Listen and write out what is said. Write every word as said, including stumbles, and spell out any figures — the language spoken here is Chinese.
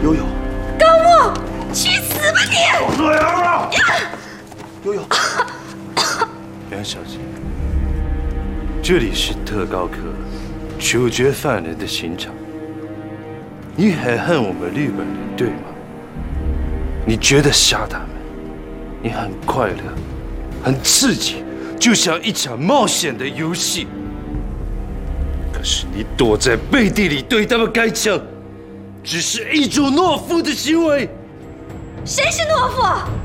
悠悠， 高木，去死吧你！ 我这样了。悠悠， 杨小姐，这里是特高科处决犯人的刑场，你还恨我们日本人对吗？你觉得杀他们，你很快乐，很刺激，就像一场冒险的游戏。可是你躲在背地里对他们开枪，只是一种懦夫的行为。 谁是懦夫？